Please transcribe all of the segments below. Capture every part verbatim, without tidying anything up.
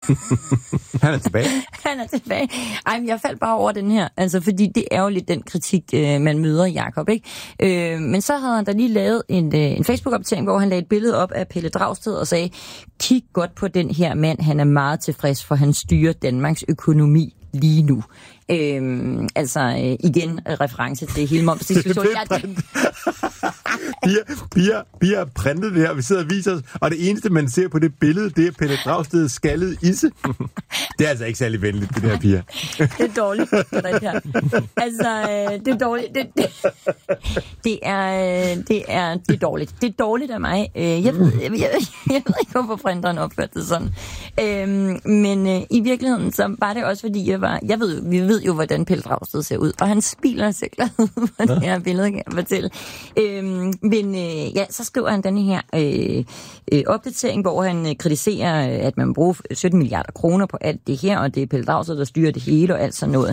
Han er tilbage. Han er tilbage. Ej, men jeg faldt bare over den her, altså, fordi det er jo lidt den kritik, øh, man møder Jakob, ikke? Øh, men så havde han da lige lavet en, øh, en Facebook-opdatering, hvor han lagde et billede op af Pelle Dragsted og sagde, kig godt på den her mand, han er meget tilfreds, for han styrer Danmarks økonomi lige nu. Øhm, altså øh, igen reference til hele momsdiskussionen. Vi har, vi har printet det her, vi sidder og viser os, og det eneste, man ser på det billede, det er Pelle Dragsted skaldet isse. Det er altså ikke særlig venligt, det der, Pia. Det er dårligt, det der her. Altså, øh, det er dårligt. Det, det, det, er, det, er, det er dårligt. Det er dårligt af mig. Jeg ved, jeg, jeg, jeg ved ikke, hvorfor printeren opførte det sådan. Øhm, men øh, i virkeligheden, så var det også, fordi jeg var... Jeg ved, vi ved jo, hvordan Pelle Dragsted ser ud, og han smiler så glad på det her billede, kan jeg fortælle. Øhm, men øh, ja, så skriver han den her øh, øh, opdatering, hvor han øh, kritiserer, at man bruger sytten milliarder kroner på alt det her, og det er Pelle Dragsted, der styrer det hele og alt sådan noget.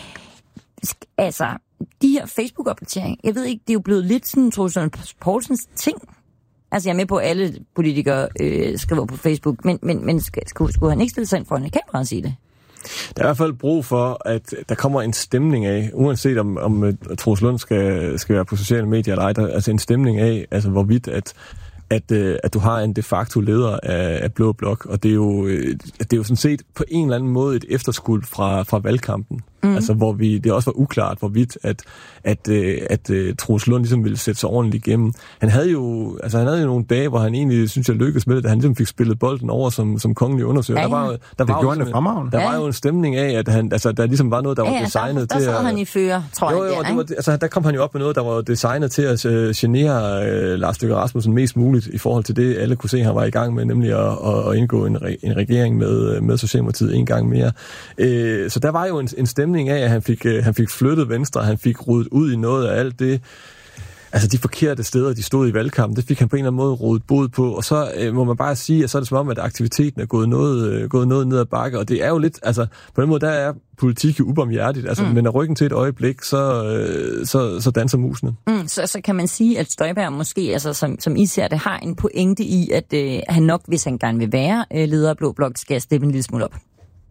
Altså, de her Facebook-opdateringer, jeg ved ikke, det er jo blevet lidt sådan, Troels Lund Poulsens ting. Altså, jeg er med på, at alle politikere øh, skriver på Facebook, men, men, men skulle, skulle han ikke stille sig ind foran et kamera og sige det? Der er i hvert fald brug for, at der kommer en stemning af, uanset om, om Troels Lund skal, skal være på sociale medier eller ej, der, altså en stemning af, altså hvorvidt at At, øh, at du har en de facto leder af, af Blå Blok, og det er, jo, øh, det er jo sådan set på en eller anden måde et efterskud fra, fra valgkampen. Mm. Altså, hvor vi, det også var uklart, hvorvidt at, at, øh, at øh, Troels Lund ligesom ville sætte sig ordentligt igennem. Han havde jo, altså, han havde jo nogle dage, hvor han egentlig, synes jeg, lykkedes med det, da han ligesom fik spillet bolden over som, som kongelig undersøger. Ja, ja. Der var, der det var gjorde han fremragende. Der ja. var jo en stemning af, at han, altså, der ligesom var noget, der ja, var designet der, der til at... Der sad at, han i fører, tror jeg. Jo, jo, der, det var, altså, der kom han jo op med noget, der var designet til at uh, genere uh, Lars Løkke Rasmussen mest muligt i forhold til det, alle kunne se, han var i gang med, nemlig at, at, at indgå en, re, en regering med, med Socialdemokratiet en gang mere. Uh, så der var jo en, en stemning af, at han fik, uh, han fik flyttet Venstre, han fik rodet ud i noget af alt det, altså de forkerte steder, de stod i valgkampen, det fik han på en eller anden måde rodet bod på, og så øh, må man bare sige, at så er det som om, at aktiviteten er gået noget, øh, gået noget ned ad bakke, og det er jo lidt, altså på den måde, der er politik jo ubarmhjertigt, altså mm. men er ryggen til et øjeblik, så, øh, så, så danser musene. Mm, så, så kan man sige, at Støjberg måske, altså som, som I ser det, har en pointe i, at øh, han nok, hvis han gerne vil være øh, leder af Blå Blok, skal steppe en lille smule op.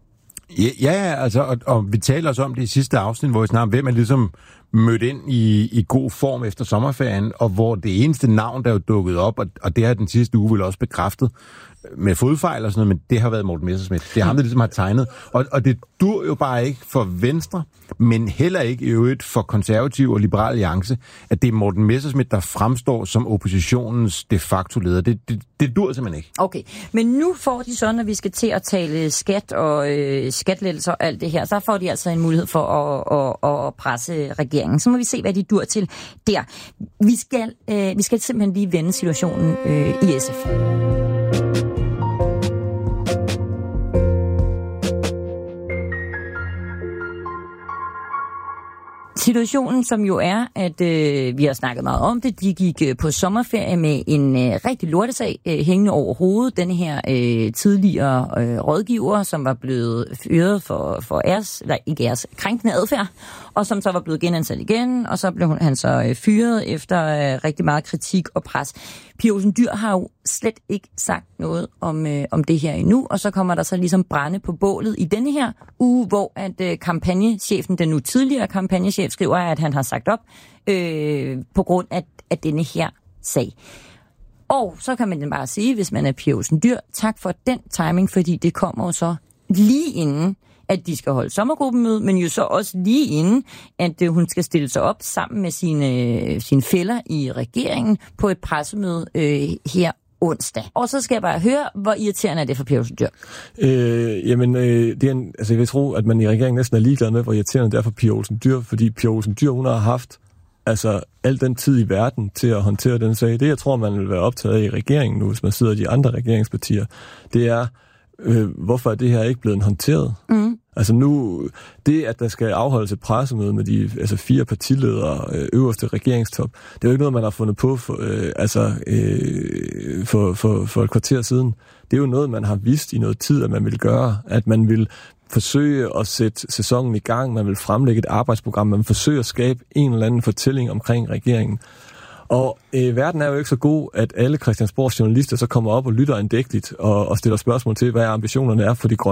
Ja, ja altså, og, og vi taler også om det i sidste afsnit, hvor vi snakker om, hvem er ligesom mødt ind i, i god form efter sommerferien, og hvor det eneste navn, der er jo dukket op, og, og det har den sidste uge vel også bekræftet, med fodfejl og sådan noget, men det har været Morten Messerschmidt. Det er ham, der ligesom har tegnet. Og, og det dur jo bare ikke for Venstre, men heller ikke i øvrigt for Konservativ og Liberal Alliance, at det er Morten Messerschmidt, der fremstår som oppositionens de facto leder. Det, det, det dur simpelthen ikke. Okay, men nu får de så, når vi skal til at tale skat og øh, skatlettelser og alt det her, så får de altså en mulighed for at, at, at presse regeringen. Så må vi se, hvad de dur til der. Vi skal, øh, vi skal simpelthen lige vende situationen øh, i S F. Situationen, som jo er, at øh, vi har snakket meget om det, de gik øh, på sommerferie med en øh, rigtig lortesag øh, hængende over hovedet. Denne her øh, tidligere øh, rådgiver, som var blevet fyret for, for æres, eller ikke æres, krænkende adfærd, og som så var blevet genansat igen, og så blev hun, han så øh, fyret efter øh, rigtig meget kritik og pres. Pia Olsen Dyhr har jo slet ikke sagt noget om, øh, om det her endnu, og så kommer der så ligesom brænde på bålet i denne her uge, hvor at øh, kampagnechefen, den nu tidligere kampagnechef, skriver, at han har sagt op øh, på grund af, af denne her sag. Og så kan man bare sige, hvis man er Pia Olsen Dyhr, tak for den timing, fordi det kommer jo så lige inden, at de skal holde sommergruppemøde, men jo så også lige inden, at øh, hun skal stille sig op sammen med sine, sine fæller i regeringen på et pressemøde øh, her onsdag. Og så skal jeg bare høre, hvor irriterende er det for Pia Olsen Dyhr? Øh, jamen, øh, det er en, altså jeg vil tro, at man i regeringen næsten er ligeglad med, hvor irriterende det er for Pia Olsen Dyhr, fordi Pia Olsen Dyhr, hun har haft altså al den tid i verden til at håndtere den sag. Det, jeg tror, man vil være optaget af i regeringen nu, hvis man sidder i de andre regeringspartier, det er, øh, hvorfor er det her ikke blevet håndteret? Mm. Altså nu, det at der skal afholdes et pressemøde med de altså fire partiledere, øh, øverste regeringstop, det er jo ikke noget, man har fundet på for, øh, altså, øh, for, for, for et kvarter siden. Det er jo noget, man har vidst i noget tid, at man vil gøre, at man vil forsøge at sætte sæsonen i gang, man vil fremlægge et arbejdsprogram, man vil forsøge at skabe en eller anden fortælling omkring regeringen. Og øh, verden er jo ikke så god, at alle Christiansborgs journalister så kommer op og lytter andægtigt og, og stiller spørgsmål til, hvad ambitionerne er for de grønne